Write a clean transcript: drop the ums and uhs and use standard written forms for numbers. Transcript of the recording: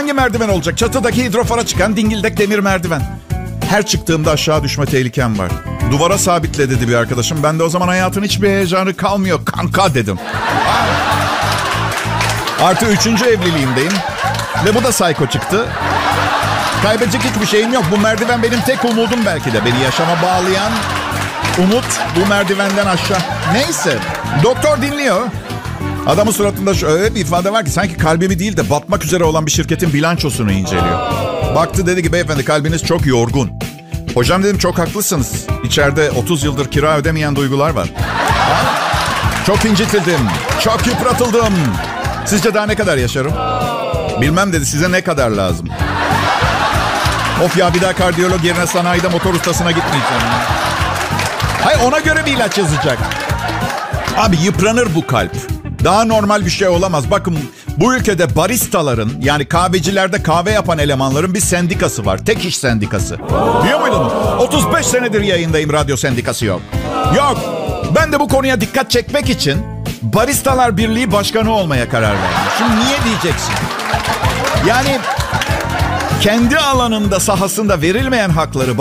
hangi merdiven olacak? Çatıdaki hidrofora çıkan dingildek demir merdiven. Her çıktığımda aşağı düşme tehlikem var. Duvara sabitle dedi bir arkadaşım. Ben de o zaman hayatın hiçbir heyecanı kalmıyor kanka dedim. Artı 3. evliliğimdeyim. Ve bu da psycho çıktı. Kaybedecek hiçbir şeyim yok. Bu merdiven benim tek umudum belki de. Beni yaşama bağlayan umut bu merdivenden aşağı. Neyse. Doktor dinliyor. Adamın suratında şöyle bir ifade var ki sanki kalbimi değil de batmak üzere olan bir şirketin bilançosunu inceliyor. Baktı, dedi ki beyefendi kalbiniz çok yorgun. Hocam dedim çok haklısınız. İçeride 30 yıldır kira ödemeyen duygular var. Çok incitildim. Çok yıpratıldım. Sizce daha ne kadar yaşarım? Bilmem dedi, size ne kadar lazım? Of ya, bir daha kardiyolog yerine sanayide motor ustasına gitmeyeceğim. Hayır, ona göre bir ilaç yazacak. Abi yıpranır bu kalp. Daha normal bir şey olamaz. Bakın bu ülkede baristaların, yani kahvecilerde kahve yapan elemanların bir sendikası var. Tek iş sendikası. Biliyor muydun? 35 senedir yayındayım, radyo sendikası yok. Yok. Ben de bu konuya dikkat çekmek için Baristalar Birliği Başkanı olmaya karar verdim. Şimdi niye diyeceksin? Yani kendi alanında, sahasında verilmeyen hakları